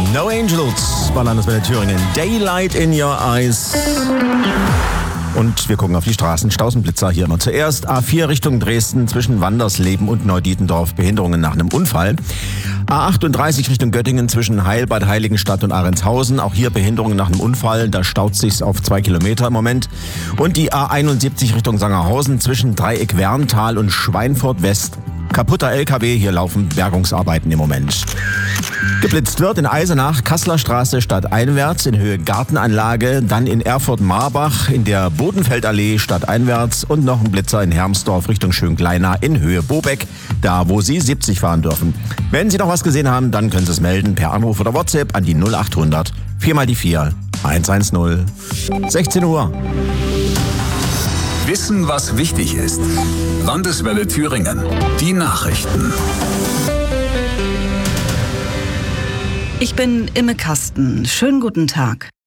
No Angels bei Landeswelle Thüringen. Daylight in your eyes. Und wir gucken auf die Straßen. Stausenblitzer hier immer. Zuerst A4 Richtung Dresden zwischen Wandersleben und Neudietendorf. Behinderungen nach einem Unfall. A38 Richtung Göttingen zwischen Heilbad Heiligenstadt und Arendshausen. Auch hier Behinderungen nach einem Unfall. Da staut sich's auf 2 Kilometer im Moment. Und die A71 Richtung Sangerhausen zwischen Dreieck Werntal und Schweinfurt West. Kaputter LKW, hier laufen Bergungsarbeiten im Moment. Geblitzt wird in Eisenach, Kasseler Straße stadteinwärts in Höhe Gartenanlage, dann in Erfurt-Marbach in der Bodenfeldallee stadteinwärts und noch ein Blitzer in Hermsdorf Richtung Schöngleina in Höhe Bobeck, da wo Sie 70 fahren dürfen. Wenn Sie noch was gesehen haben, dann können Sie es melden per Anruf oder WhatsApp an die 0800 4x4 110. 16 Uhr. Wissen, was wichtig ist. Landeswelle Thüringen. Die Nachrichten. Ich bin Imme Kasten. Schönen guten Tag.